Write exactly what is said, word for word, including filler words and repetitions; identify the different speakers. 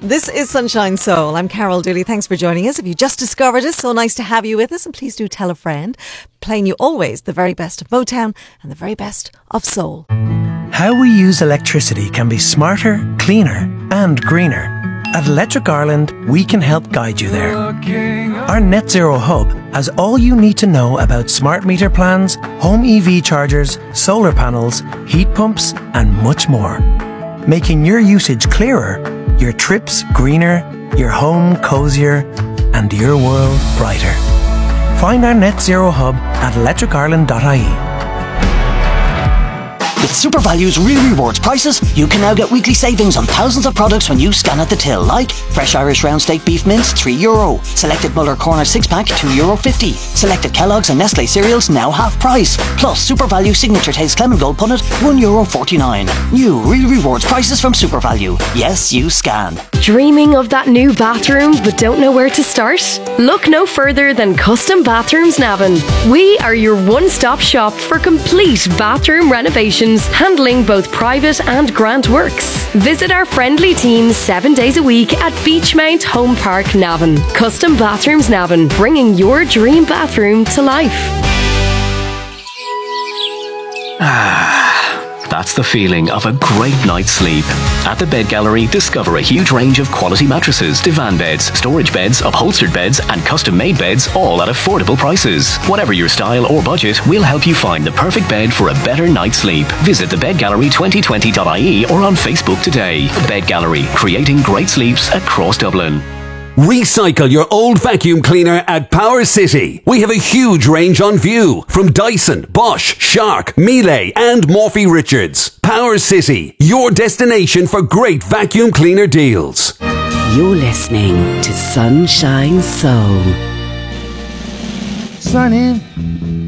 Speaker 1: This is Sunshine Soul. I'm Carol Dooley. Thanks for joining us. If you just discovered us, so nice to have you with us. And please do tell a friend. Playing you always the very best of Motown and the very best of soul.
Speaker 2: How we use electricity can be smarter, cleaner and greener. At Electric Ireland, we can help guide you there. Our Net Zero Hub has all you need to know about smart meter plans, home E V chargers, solar panels, heat pumps and much more. Making your usage clearer, your trips greener, your home cosier and your world brighter. Find our Net Zero Hub at electric ireland dot I E.
Speaker 3: With SuperValue's Real Rewards prices, you can now get weekly savings on thousands of products when you scan at the till, like fresh Irish round steak beef mince, three euro. Selected Muller Corner six pack, two euro fifty. Selected Kellogg's and Nestle cereals, now half price. Plus, SuperValue Signature Taste Clement Gold Punnet, one euro forty-nine. New Real Rewards prices from SuperValue. Yes, you scan.
Speaker 4: Dreaming of that new bathroom but don't know where to start? Look no further than Custom Bathrooms Navan. We are your one-stop shop for complete bathroom renovations, handling both private and grant works. Visit our friendly team seven days a week at Beachmount Home Park, Navan. Custom Bathrooms Navan, bringing your dream bathroom to life.
Speaker 5: That's the feeling of a great night's sleep. At the Bed Gallery, discover a huge range of quality mattresses, divan beds, storage beds, upholstered beds and custom-made beds, all at affordable prices. Whatever your style or budget, we'll help you find the perfect bed for a better night's sleep. Visit the bed gallery twenty twenty dot I E or on Facebook today. The Bed Gallery, creating great sleeps across Dublin.
Speaker 6: Recycle your old vacuum cleaner at Power City. We have a huge range on view from Dyson, Bosch, Shark, Miele and Morphy Richards. Power City, your destination for great vacuum cleaner deals.
Speaker 7: You're listening to Sunshine Soul.
Speaker 8: Sign in.